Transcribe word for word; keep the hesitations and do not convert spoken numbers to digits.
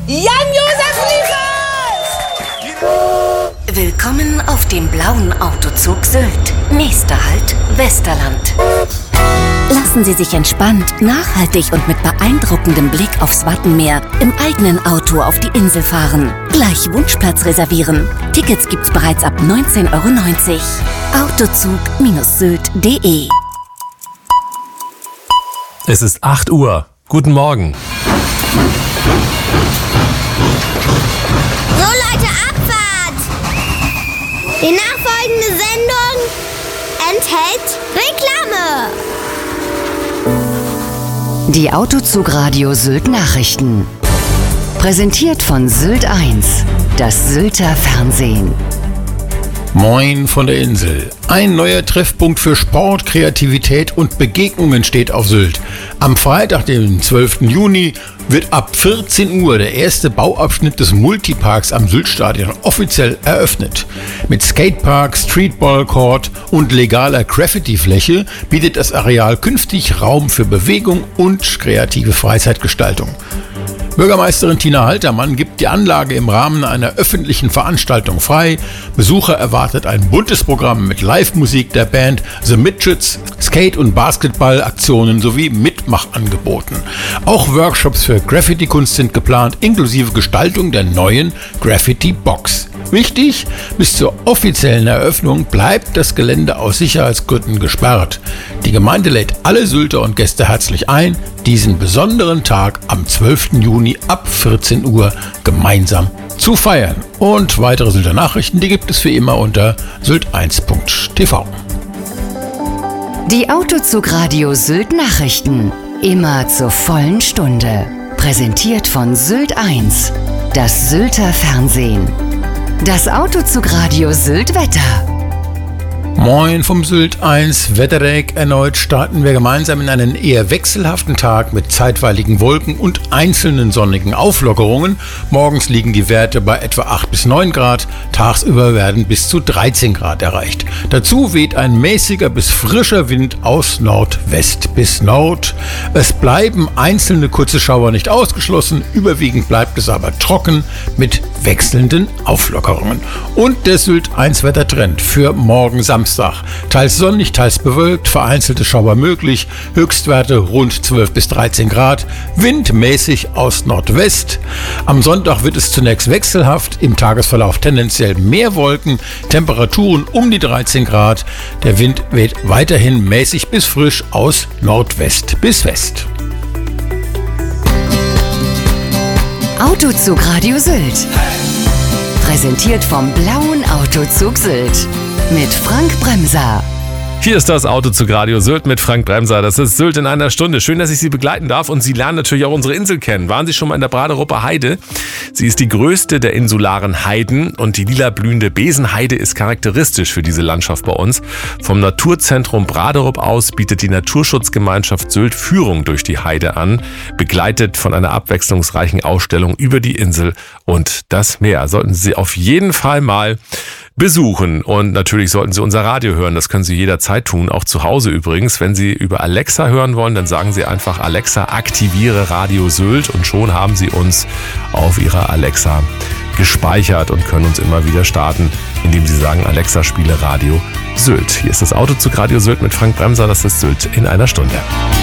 Jan-Josef liefert! Willkommen auf dem blauen Autozug Sylt. Nächster Halt, Westerland. Lassen Sie sich entspannt, nachhaltig und mit beeindruckendem Blick aufs Wattenmeer im eigenen Auto auf die Insel fahren. Gleich Wunschplatz reservieren. Tickets gibt's bereits ab neunzehn Euro neunzig. autozug Sylt punkt de. Es ist acht Uhr. Guten Morgen. So Leute, Abfahrt! Die nachfolgende Sendung enthält Reklame. Die Autozug-Radio Sylt Nachrichten. Präsentiert von Sylt eins, das Sylter Fernsehen. Moin von der Insel. Ein neuer Treffpunkt für Sport, Kreativität und Begegnungen steht auf Sylt. Am Freitag, dem zwölften Juni, wird ab vierzehn Uhr der erste Bauabschnitt des Multiparks am Syltstadion offiziell eröffnet. Mit Skatepark, Streetball-Court und legaler Graffiti-Fläche bietet das Areal künftig Raum für Bewegung und kreative Freizeitgestaltung. Bürgermeisterin Tina Haltermann gibt die Anlage im Rahmen einer öffentlichen Veranstaltung frei. Besucher erwartet ein buntes Programm mit Live-Musik der Band The Midgets, Skate- und Basketball-Aktionen sowie Mitmachangeboten. Auch Workshops für Graffiti-Kunst sind geplant, inklusive Gestaltung der neuen Graffiti-Box. Wichtig, bis zur offiziellen Eröffnung bleibt das Gelände aus Sicherheitsgründen gesperrt. Die Gemeinde lädt alle Sylter und Gäste herzlich ein, diesen besonderen Tag am zwölften Juni ab vierzehn Uhr gemeinsam zu feiern. Und weitere Sylter Nachrichten, die gibt es wie immer unter sylt eins punkt t v. Die Autozug-Radio Sylt Nachrichten. Immer zur vollen Stunde. Präsentiert von Sylt eins, das Sylter Fernsehen. Das Autozug-Radio Sylt Wetter. Moin vom Sylt eins Wetterdeck. Erneut starten wir gemeinsam in einen eher wechselhaften Tag mit zeitweiligen Wolken und einzelnen sonnigen Auflockerungen. Morgens liegen die Werte bei etwa acht bis neun Grad, tagsüber werden bis zu dreizehn Grad erreicht. Dazu weht ein mäßiger bis frischer Wind aus Nordwest bis Nord. Es bleiben einzelne kurze Schauer nicht ausgeschlossen, überwiegend bleibt es aber trocken mit wechselnden Auflockerungen. Und der Sylt eins Wettertrend für morgen Samstag. Teils sonnig, teils bewölkt, vereinzelte Schauer möglich, Höchstwerte rund zwölf bis dreizehn Grad, Wind mäßig aus Nordwest. Am Sonntag wird es zunächst wechselhaft, im Tagesverlauf tendenziell mehr Wolken, Temperaturen um die dreizehn Grad. Der Wind weht weiterhin mäßig bis frisch aus Nordwest bis West. Autozug Radio Sylt. Präsentiert vom blauen Autozug Sylt. Mit Frank Bremser. Hier ist das Autozug Radio Sylt mit Frank Bremser. Das ist Sylt in einer Stunde. Schön, dass ich Sie begleiten darf und Sie lernen natürlich auch unsere Insel kennen. Waren Sie schon mal in der Braderupper Heide? Sie ist die größte der insularen Heiden und die lila blühende Besenheide ist charakteristisch für diese Landschaft bei uns. Vom Naturzentrum Braderup aus bietet die Naturschutzgemeinschaft Sylt Führung durch die Heide an, begleitet von einer abwechslungsreichen Ausstellung über die Insel und das Meer. Sollten Sie auf jeden Fall mal besuchen und natürlich sollten Sie unser Radio hören. Das können Sie jederzeit tun, auch zu Hause übrigens. Wenn Sie über Alexa hören wollen, dann sagen Sie einfach Alexa, aktiviere Radio Sylt und schon haben Sie uns auf Ihrer Alexa gespeichert und können uns immer wieder starten, indem Sie sagen, Alexa, spiele Radio Sylt. Hier ist das Autozug Radio Sylt mit Frank Bremser. Das ist Sylt in einer Stunde.